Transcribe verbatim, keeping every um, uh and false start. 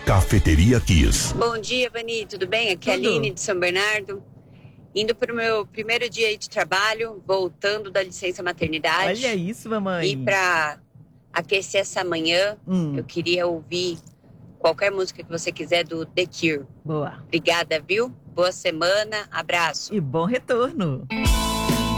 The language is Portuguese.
Cafeteria Kiss. Bom dia, Vani, tudo bem? Aqui é a Aline de São Bernardo. Indo para o meu primeiro dia aí de trabalho, voltando da licença maternidade. Olha isso, mamãe. E para aquecer essa manhã, hum. eu queria ouvir qualquer música que você quiser do The Cure. Boa. Obrigada, viu? Boa semana, abraço. E bom retorno.